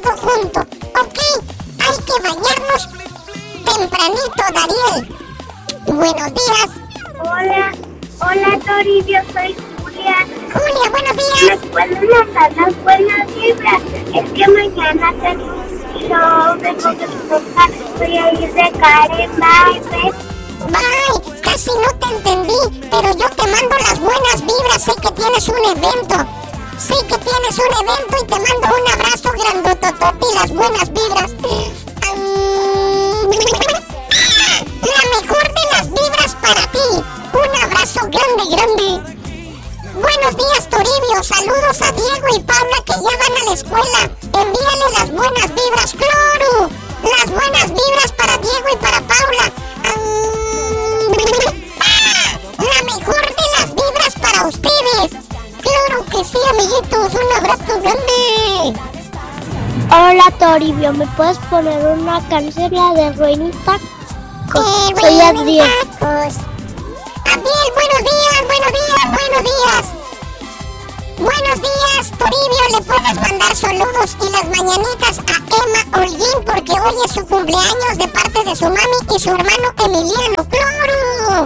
bañadito junto, ¿ok? Hay que bañarnos tempranito, Dariel. Buenos días. Hola Toribio, soy Julia. Julia, buenos días. ¿Me pueden mandar las buenas vibras? Es que mañana tengo un show, tengo que tocar, voy a ir de Karen, bye. Bye, casi no te entendí, pero yo te mando las buenas vibras. Sé que tienes un evento. Y te mando un abrazo grandototote y las buenas vibras. La mejor de las vibras para ti. Un abrazo grande. Buenos días, Toribio. Saludos a Diego y Paula que ya van a la escuela. Envíale las buenas vibras, claro. Las buenas vibras para Diego y para Paula. La mejor de las vibras para ustedes. Claro que sí, amiguitos. Un abrazo grande. Hola Toribio, ¿me puedes poner una canción, la de Ruinita? Soy Adriel. Adriel, buenos días. Buenos días, Toribio. Le puedes mandar saludos y las mañanitas a Emma Holguín porque hoy es su cumpleaños de parte de su mami y su hermano Emiliano. ¡Claro!